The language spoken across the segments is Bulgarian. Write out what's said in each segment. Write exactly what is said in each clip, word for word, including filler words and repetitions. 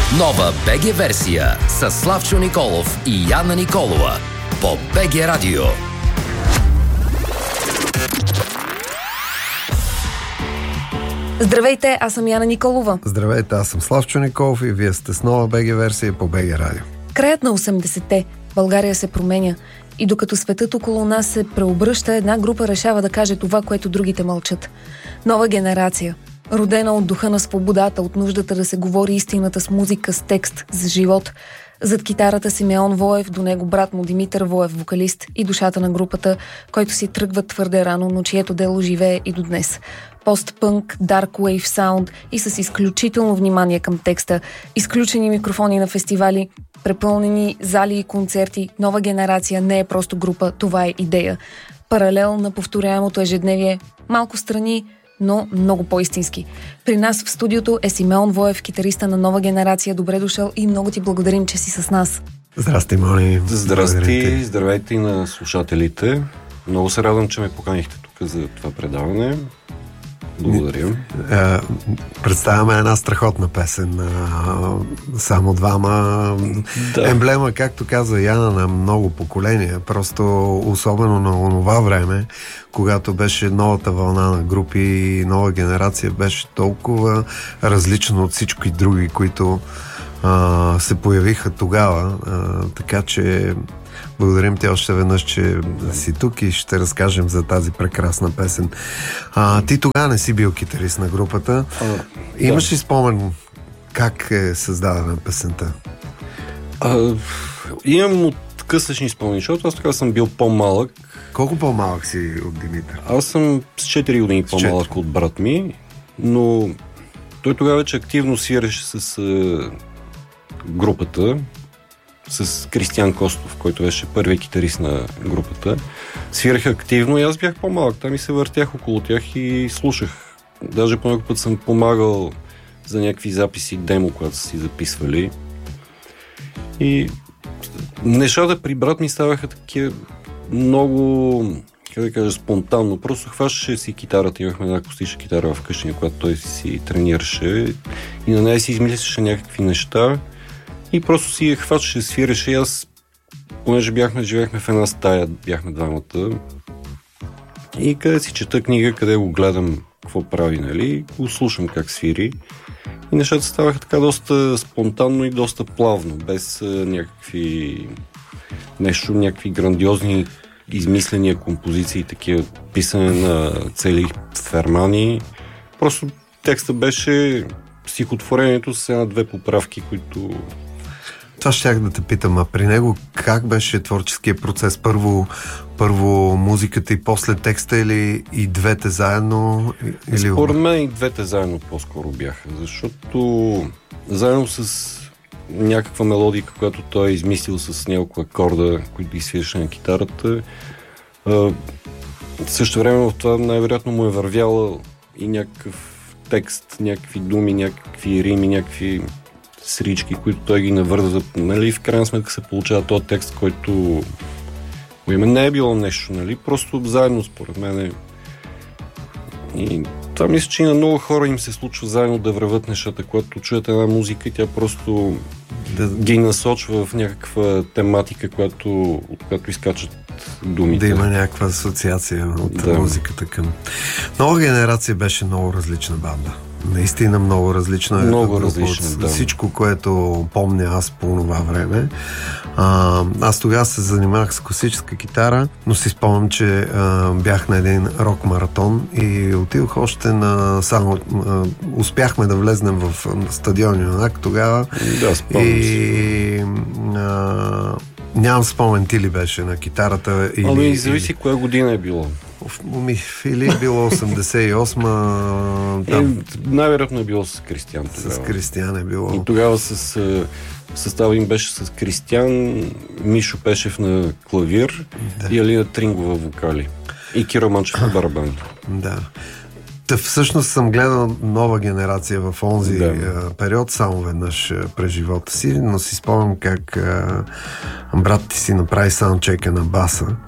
Нова БГ версия с Славчо Николов и Яна Николова по БГ Радио. Здравейте, аз съм Яна Николова. Здравейте, аз съм Славчо Николов и вие сте с нова БГ версия по БГ Радио. Краят на осемдесетте. България се променя. И докато светът около нас се преобръща, една група решава да каже това, което другите мълчат. Нова генерация. Родена от духа на свободата, от нуждата да се говори истината с музика, с текст, с живот. Зад китарата Симеон Воев, до него брат му Димитър Воев, вокалист и душата на групата, който си тръгва твърде рано, но чието дело живее и до днес. Постпънк, Dark Wave Sound и с изключително внимание към текста, изключени микрофони на фестивали, препълнени зали и концерти. Нова генерация не е просто група, това е идея. Паралел на повторяемото ежедневие, малко страни, но много по-истински. При нас в студиото е Симеон Воев, китариста на Нова генерация. Добре дошъл и много ти благодарим, че си с нас. Здрасти, Мони. Здрасти, здравейте и на слушателите. Много се радвам, че ме поканихте тук за това предаване. Благодаря. Представяме една страхотна песен. Само двама. Да. Емблема, както каза Яна, на много поколения. Просто особено на онова време, когато беше новата вълна на групи и нова генерация, беше толкова различна от всички други, които а, се появиха тогава. А, така че благодарим ти още веднъж, че си тук и ще разкажем за тази прекрасна песен. А, ти тогава не си бил китарист на групата. А, Имаш да. ли спомен как е създадена песента? А, имам откъслечни спомени, защото аз тогава съм бил по-малък. Колко по-малък си от Димитър? Аз съм с четири години с по-малък четири. От брат ми, но той тогава вече активно свиреше с а, групата, с Кристиан Костов, който беше първият китарист на групата. Свирах активно и аз бях по-малък. Там и се въртях около тях и слушах. Даже по някой път съм помагал за някакви записи, демо, когато са си записвали. И нещата при брат ми ставаха такива много, как да кажа, спонтанно. Просто хващаше си китарата. Имахме една акустична китара вкъщи, когато той си тренираше и на нея си измисляше някакви неща. И просто си я хващаше, свиреше и аз, понеже бяхме, живеехме в една стая, бяхме двамата. И къде си чета книга, къде го гледам, какво прави, нали, го слушам как свири. И нещата ставаха така доста спонтанно и доста плавно, без а, някакви нещо, някакви грандиозни измисления композиции, такива писане на цели фермани. Просто текстът беше стихотворението с една-две поправки, които... Това щях да те питам, а при него как беше творческият процес? Първо, първо музиката и после текста или и двете заедно? Или... Според мен и двете заедно по-скоро бяха, защото заедно с някаква мелодика, която той е измислил с няколко акорда, които ги свиреше на китарата, също време в това най-вероятно му е вървяла и някакъв текст, някакви думи, някакви рими, някакви срички, които той ги навърза. Нали, в крайна сметка се получава този текст, който име не е било нещо, нали, просто заедно според мен е. И това мисля, че и на много хора им се случва заедно да върват нещата, когато чуят една музика и тя просто да ги насочва в някаква тематика, която, от която изкачат думите. Да има някаква асоциация от да. музиката към... Нова генерация беше много различна банда. Наистина много различна. Много различна, от да. Всичко, което помня аз по това време. А, аз тогава се занимавах с класическа китара, но си спомням, че а, бях на един рок-маратон и отидох още на... Само а, успяхме да влезнем в стадион Юнак тогава. Да, спомням и а, нямам спомен ти ли беше на китарата. Или, ами зависи или... коя година е било. Ми, или било осемдесет и осма там... Е, най-вероятно е било с Кристиан тогава. С Кристиан е било. И тогава с състава им беше с Кристиан, Мишо Пешев на клавир да. и Алина Трингова вокали. И Киро Манчев на барабан. Да. Та всъщност съм гледал Нова генерация в онзи да. период, само веднъж през живота си, но си спомням как а, брат ти си направи саундчека на баса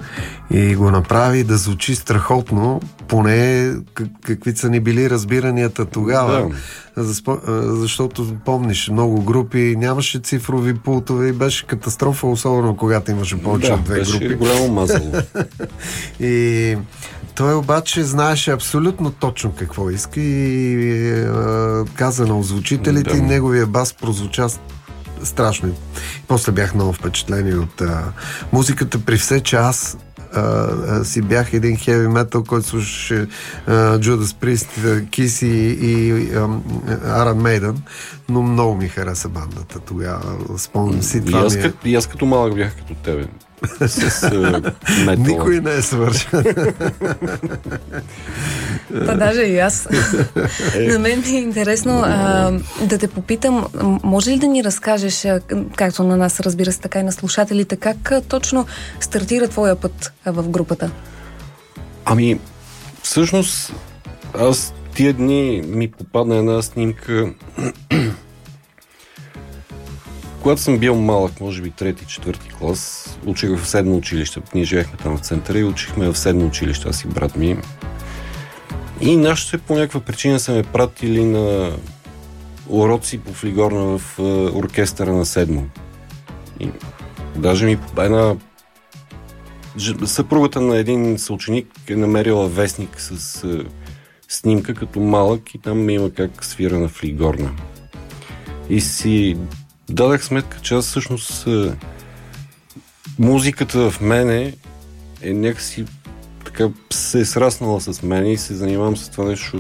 И го направи да звучи страхотно, поне как, какви са ни били разбиранията тогава. Да. Защото помниш, много групи, нямаше цифрови пултове и беше катастрофа, особено когато имаше повече да, от две беше групи. Голямо мазало. И той обаче знаеше абсолютно точно какво иска и е, каза на озвучителите, да. И неговия бас прозвуча страшно. И после бях много впечатлени от а, музиката, при все, че аз а, а, си бях един хеви метал, който слушаше Judas Priest, Kiss и, и Iron Maiden, но много ми хареса бандата тогава. Спомням си това. И аз, ми е... като, и аз като малък бях като тебе. С uh, метал. Никой не е свършен. Та даже и аз. На мен ми е интересно а, да те попитам, може ли да ни разкажеш, както на нас, разбира се, така и на слушателите, как точно стартира твоя път в групата? Ами, всъщност, аз тия дни ми попадна една снимка. Когато съм бил малък, може би трети, четвърти клас, учих в седмо училище. Ние живеехме там в центъра и учихме в седмо училище, аз и брат ми. И нашите по някаква причина са ме пратили на уроци по флигорна в оркестъра на седмо. И даже ми една съпругата на един съученик е намерила вестник с снимка като малък и там има как свира на флигорна. И си дадах сметка, че аз всъщност музиката в мене е някакси така се е сраснала с мен и се занимавам с това нещо